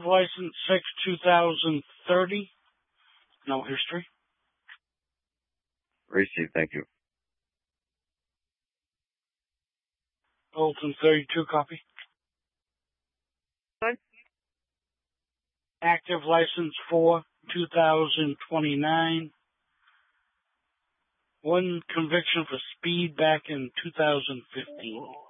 License 6, 2030. No history. Received, thank you. Bolton 32 copy. Good. Active license 4, 2029. One conviction for speed back in 2015.